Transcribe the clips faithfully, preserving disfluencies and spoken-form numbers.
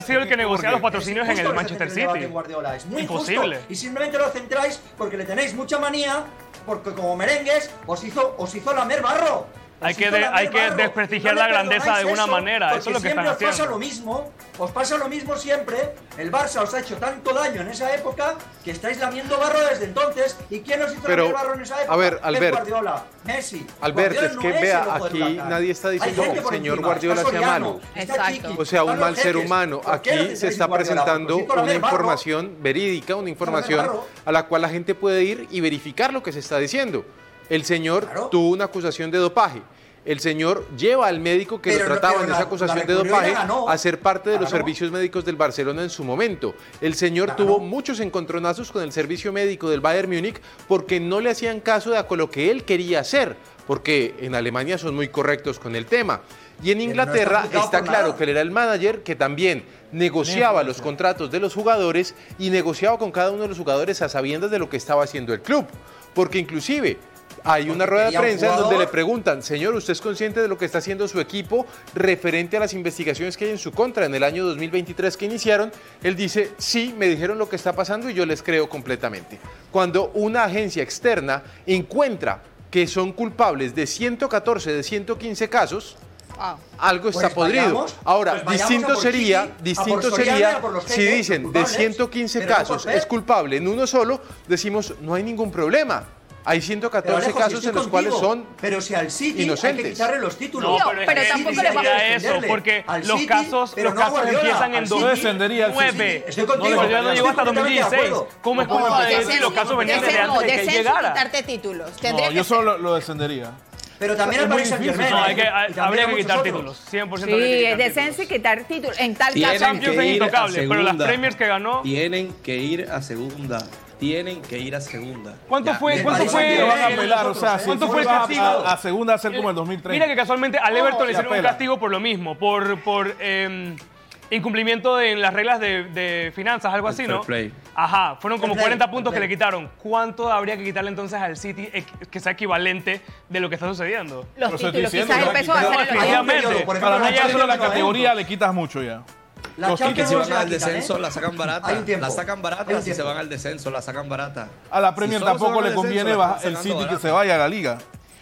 Ha sido el que negocia los patrocinios en el Manchester City. Guardiola. Es muy imposible. Injusto. Y simplemente lo centráis porque le tenéis mucha manía, porque como merengues os hizo, os hizo lamer barro. Hay que, de, hay que desprestigiar no la grandeza de alguna eso, manera. Eso es lo que están haciendo. Os pasa lo mismo, os pasa lo mismo siempre. El Barça os ha hecho tanto daño en esa época que estáis lamiendo barro desde entonces. ¿Y quién os hizo Pero, lamer barro en esa época? a ver, Albert, Guardiola, Messi. Albert, Guardiola es no que es vea, aquí nadie está diciendo que el señor encima, Guardiola sea malo. Exacto. O sea, un mal ser humano. Aquí se está presentando una información verídica, una información a la cual la gente puede ir y verificar lo que se está diciendo. El señor claro. tuvo una acusación de dopaje. El señor lleva al médico que pero, lo trataba en esa acusación de dopaje a ser parte de los servicios médicos del Barcelona en su momento. El señor ganó. tuvo muchos encontronazos con el servicio médico del Bayern Múnich porque no le hacían caso de lo que él quería hacer, porque en Alemania son muy correctos con el tema. Y en Inglaterra no está, está claro que él era el manager que también negociaba los contratos de los jugadores y negociaba con cada uno de los jugadores a sabiendas de lo que estaba haciendo el club. Porque inclusive hay una rueda de prensa en donde le preguntan, señor, ¿usted es consciente de lo que está haciendo su equipo referente a las investigaciones que hay en su contra en el año dos mil veintitrés que iniciaron? Él dice, sí, me dijeron lo que está pasando y yo les creo completamente. Cuando una agencia externa encuentra que son culpables de ciento catorce de ciento quince casos, wow. algo está pues podrido. Vayamos, Ahora, pues distinto sería, Chiqui, distinto sería si dicen de ciento quince casos es culpable en uno solo, decimos, no hay ningún problema. Hay ciento catorce Alejo, casos si en los contigo, cuales son pero si al City inocentes. Hay que quitarle los títulos. No, pero, pero tampoco le vamos a eso, porque al los City, casos, los no casos Guardiola, empiezan en dos mil nueve. Estoy contigo. No, Guardiola no llegó hasta dos mil dieciséis. ¿Cómo es no, culpa de él si los casos venían desde no, antes de que él llegara? quitarte títulos. No, yo solo lo descendería. Pero también al Paris Saint-Germain. No, hay que, hay, habría que quitar títulos. cien por ciento. Sí, es descenso y quitar títulos. En tal caso, Champions es intocable, pero las Premiers que ganó. Tienen que ir a segunda. Tienen que ir a segunda. ¿Cuánto ya, fue? ¿Cuánto fue? Lo van a apelar, o sea, ¿cuánto si fue el castigo? A, a segunda a ser como el dos mil treinta. Mira que casualmente al Everton oh, le hicieron un castigo por lo mismo, por, por eh, incumplimiento de en las reglas de, de finanzas, algo así, ¿no? Play. Ajá, fueron como cuarenta puntos que le quitaron. ¿Cuánto habría que quitarle entonces al City que sea equivalente de lo que está sucediendo? Los títulos, quizás el peso va a ser el definitivamente. Para no llegar solo a la categoría le quitas mucho ya. Los que si van al descenso la sacan barata. La sacan barata si se van al descenso, la sacan barata. A la Premier si tampoco le conviene el City barata. que se vaya a la liga.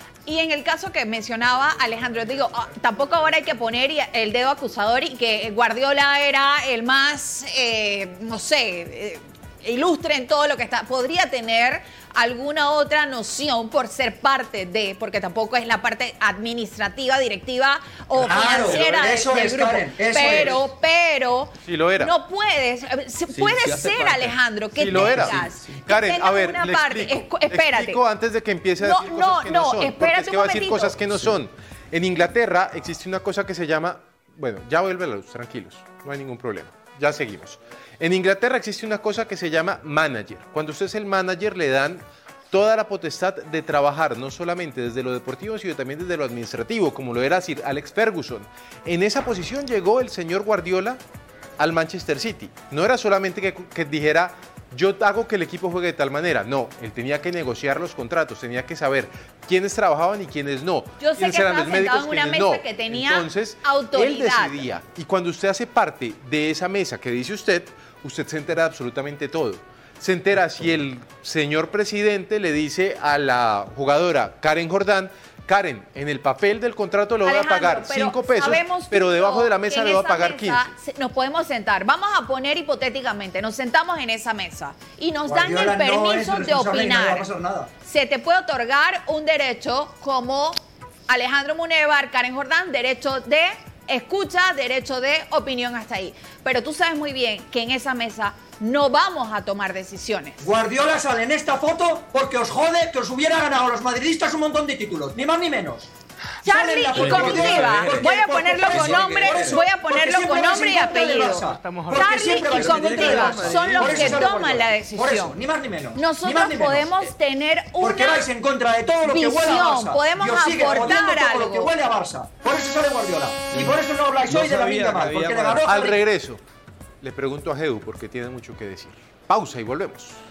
Y en el caso que mencionaba Alejandro, digo, oh, tampoco ahora hay que poner el dedo acusador y que Guardiola era el más, eh, no sé, eh, ilustre en todo lo que está. Podría tener alguna otra noción por ser parte de, porque tampoco es la parte administrativa, directiva o claro, financiera de, eso del es, grupo. Karen, eso pero, es. pero, sí lo era. no puedes, sí, puede sí ser, Alejandro, que sí lo tengas, era. Sí, sí. que Karen, tengas a ver, una le parte. explico, Es, espérate. Le explico antes de que empiece a decir no, cosas no, que no, no, son, porque es que va a decir cosas que no sí. son. En Inglaterra existe una cosa que se llama, bueno, ya vuelve la luz, tranquilos, no hay ningún problema, ya seguimos. En Inglaterra existe una cosa que se llama manager. Cuando usted es el manager le dan toda la potestad de trabajar, no solamente desde lo deportivo, sino también desde lo administrativo, como lo era Sir Alex Ferguson. En esa posición llegó el señor Guardiola al Manchester City. No era solamente que, que dijera, yo hago que el equipo juegue de tal manera. No, él tenía que negociar los contratos, tenía que saber quiénes trabajaban y quiénes no. Yo sé quiénes que eran los médicos, en una mesa no. que tenía Entonces, autoridad. él decidía. Y cuando usted hace parte de esa mesa que dice usted, usted se entera de absolutamente todo. Se entera si el señor presidente le dice a la jugadora Karen Jordán, Karen, en el papel del contrato le voy a pagar cinco pesos, pero debajo de la mesa le voy a pagar quince. Nos podemos sentar. Vamos a poner hipotéticamente, nos sentamos en esa mesa y nos dan Guardiola el permiso no de opinar. No va a pasar nada. Se te puede otorgar un derecho como Alejandro Munevar, Karen Jordán, derecho de escucha, derecho de opinión hasta ahí. Pero tú sabes muy bien que en esa mesa no vamos a tomar decisiones. Guardiola sale en esta foto porque os jode que os hubiera ganado a los madridistas un montón de títulos, ni más ni menos. Charlie y Comitiva. Voy a ponerlo con nombre, voy a ponerlo con nombre y apellido. Charlie y Comitiva son los que toman la decisión. Ni más ni menos. Nosotros podemos tener una porque vais en contra de todo lo que huele a Barça. Podemos aportar algo. Lo que huele a Barça. Por eso sale Guardiola. Y por eso no habláis hoy de la vida mal, porque le ganó. Al regreso, le pregunto a Edu porque tiene mucho que decir. Pausa y volvemos.